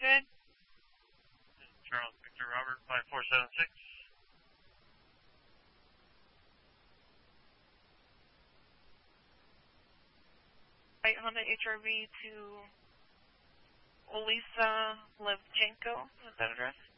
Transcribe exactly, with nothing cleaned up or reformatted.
good. Charles Victor Robert five four seven six. Right Honda H R V to Olisa Levchenko. Is that address?